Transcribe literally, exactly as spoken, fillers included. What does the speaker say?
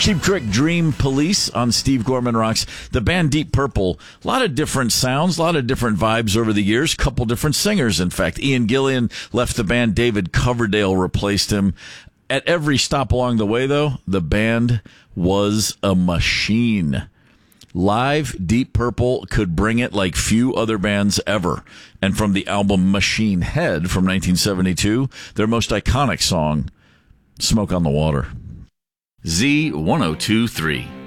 Cheap Trick, Dream Police on Steve Gorman Rocks. The band Deep Purple, a lot of different sounds, a lot of different vibes over the years, couple different singers, in fact. Ian Gillan left the band, David Coverdale replaced him. At every stop along the way, though, the band was a machine. Live, Deep Purple could bring it like few other bands ever. And from the album Machine Head from nineteen seventy-two, their most iconic song, Smoke on the Water. Z one oh two three.